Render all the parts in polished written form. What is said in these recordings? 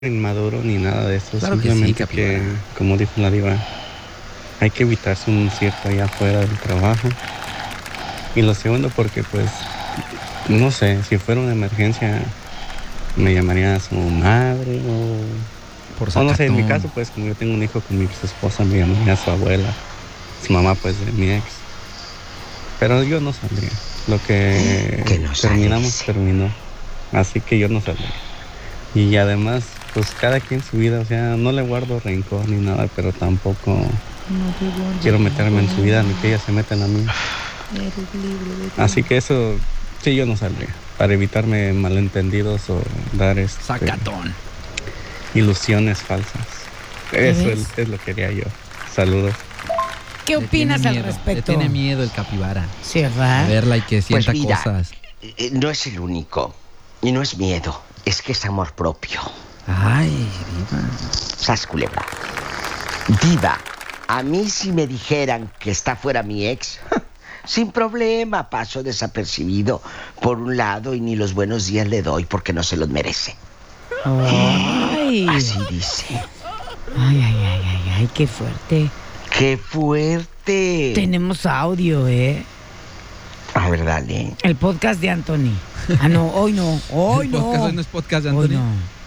inmaduro ni nada de eso, Claro que sí, simplemente capibara. como dijo la diva, hay que evitarse un cierto allá afuera del trabajo. Y lo segundo porque pues, no sé, si fuera una emergencia, me llamaría a su madre Por o no sé, en mi sacatón. caso pues como yo tengo un hijo con mi ex esposa, me llamaría a su abuela, su mamá pues de mi ex. Pero yo no saldría. Lo Que que no sale, terminamos, dice. terminó. Así que yo no saldría. Y además, pues cada quien su vida, o sea, no le guardo rencor ni nada, pero tampoco No te guardo quiero meterme en su vida ni que rencor. ella se meta en la mía. Eres libre de Así ti. que eso, sí, yo no saldría, para evitarme malentendidos o dar Sacatón. ilusiones falsas. ¿Ya Eso ves? es lo que haría yo. Saludos. ¿Qué opinas al Le respecto? tiene miedo el capibara. Sí, A ¿verdad? verla y que Pues sienta mira, cosas. no es el único. Y no es miedo, es que es amor propio. Ay, diva. Sas culebra. Diva, a mí si me dijeran que está fuera mi ex, sin problema paso desapercibido por un lado y ni los buenos días le doy porque no se los merece. Ay. Así dice. Ay, qué fuerte. ¡Qué fuerte! Tenemos audio, ¿eh? A ver, dale. El podcast de Anthony. Ah, no, hoy no. Hoy El no. podcast hoy no es podcast de Hoy Anthony. no.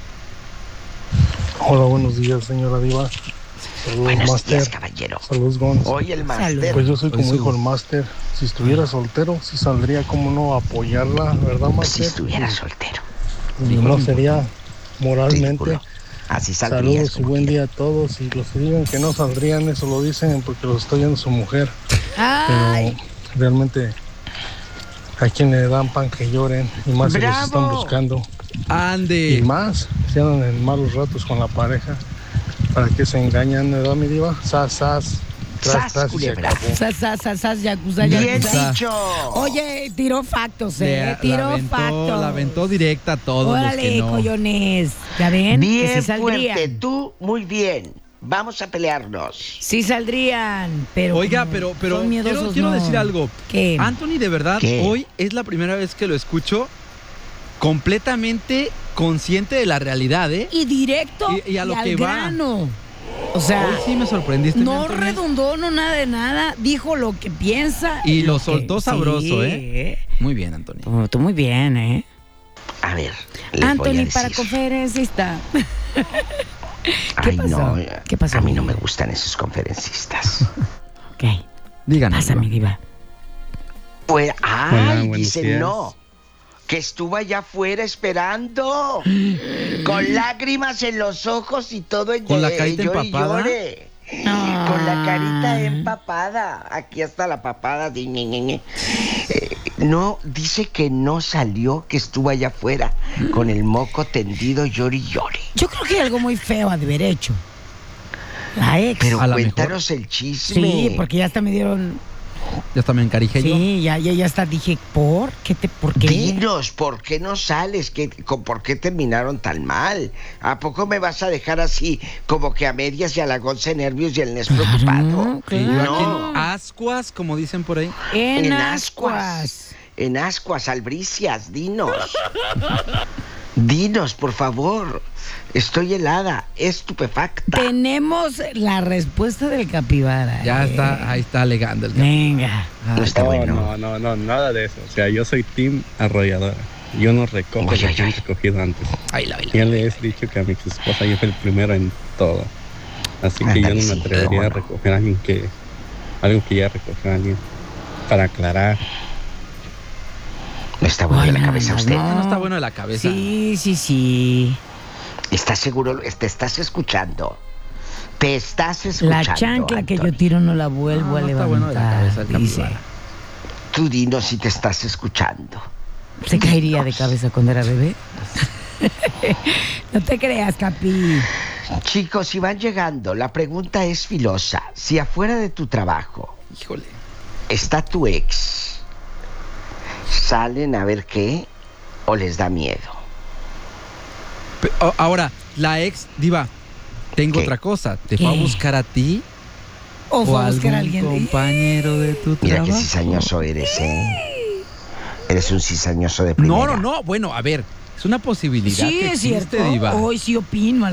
Hola, buenos días, señora Diva. Saludos, Buenos Máster. días, caballero. Saludos, Gonz. Hoy el máster. Salud. Pues yo soy Hoy como su- dijo el Máster. Si estuviera soltero, sí saldría, como no, a apoyarla, ¿verdad, Si Máster? estuviera soltero. Y no sería moralmente. Ridículo. Así saldrías. Saludos y como buen quieras. día a todos. Y los que digan que no saldrían, eso lo dicen porque los estoy viendo su mujer. Ay. Pero realmente, a quien le dan pan que lloren. Y más si los ¡Bravo! están buscando. Y Ande. más si andan en malos ratos con la pareja. ¿Para qué se engañan, verdad, mi Diva? Sas. Sas, Y se culebra. acabó. Sas, yakuza, Bien yakuza. dicho. Oye, tiró factos, La Tiró factos. aventó directa a todos los que Órale, no. collones. ¿Ya ven? Que Bien sí saldrían. fuerte. Tú, muy bien. Vamos a pelearnos. Sí saldrían, pero. Oiga, como pero son miedosos, quiero no. decir algo. ¿Qué? Anthony, de verdad, ¿Qué? hoy es la primera vez que lo escucho completamente consciente de la realidad, ¿eh? Y directo Y a lo al que va. grano. O sea, Hoy sí me sorprendiste. mi no Anthony. redundó, no nada de nada. Dijo lo que piensa. Y lo que- soltó sabroso, sí, ¿eh? Muy bien, Anthony. Tú muy bien, ¿eh? A ver, les voy a Anthony, decir. para conferencista. Ay, pasó? no. ¿Qué pasó, A mí no amigo? me gustan esos conferencistas. Ok. Díganos. Pásame, diva. Pues, Hola, ay, buenos dicen días. no. Que estuvo allá afuera esperando. Con lágrimas en los ojos y todo. ¿Con la carita llore y empapada? llore. Ah. Con la carita empapada. Aquí está la papada. No, dice que no salió, que estuvo allá afuera. Con el moco tendido, llore y llore. Yo creo que hay algo muy feo ha de haber hecho. La ex. Pero A la cuéntanos el chisme. Sí, porque ya hasta me dieron. Ya hasta me encarijé yo. Sí, ya hasta dije, ¿por qué? Dinos, ¿por qué no sales? ¿Por qué terminaron tan mal? ¿A poco me vas a dejar así, como que a medias y a la gonza de nervios y el nes preocupado? Y yo aquí No. en ascuas, como dicen por ahí. En En ascuas. En ascuas, albricias, dinos. Dinos, por favor. Estoy helada, estupefacta. Tenemos la respuesta del capibara. Ya está, ahí está alegando el capibara. Venga. No está bueno. No, nada de eso. O sea, yo soy team arrolladora. Yo no recojo Ay, lo ay, que han ay. recogido antes. Ahí la. Ya le he dicho que a mi esposa yo fui el primero en todo. Así que yo Ándale, no me sí, atrevería cómo a no. recoger a alguien algo que ya recogió a alguien. Para aclarar. No está bueno Ay, de la nada cabeza más, usted. No está bueno de la cabeza. Sí. ¿Estás seguro? ¿Te estás escuchando? ¿Te estás escuchando? La chancla que yo Anthony? tiro no la vuelvo a No está levantar. bueno de la cabeza el dice. capibara. Tú dinos si te estás escuchando. ¿Se caería de cabeza cuando era bebé? No te creas, Capi. Chicos, si van llegando, la pregunta es filosa. Si afuera de tu trabajo Híjole. está tu ex, ¿salen a ver qué o les da miedo? Ahora, la ex, diva, tengo ¿Qué? otra cosa. ¿Te fue a ¿Qué? buscar a ti O fue a buscar a algún alguien. compañero de tu Mira trabajo? qué cizañoso eres, ¿eh? Eres un cizañoso de primera. No. Bueno, a ver. Es una posibilidad Sí, que es existe, cierto. Diva. Hoy sí opino.